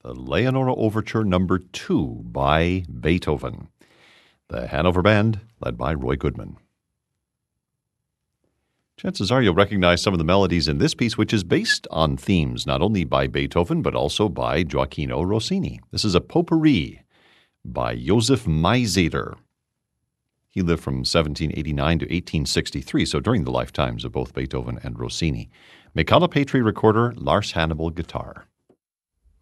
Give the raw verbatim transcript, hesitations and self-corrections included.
the Leonora Overture Number two by Beethoven. The Hanover Band, led by Roy Goodman. Chances are you'll recognize some of the melodies in this piece, which is based on themes not only by Beethoven, but also by Gioacchino Rossini. This is a potpourri by Josef Mayseder. He lived from seventeen eighty-nine to eighteen sixty-three, so during the lifetimes of both Beethoven and Rossini. Mikala Petri recorder, Lars Hannibal guitar.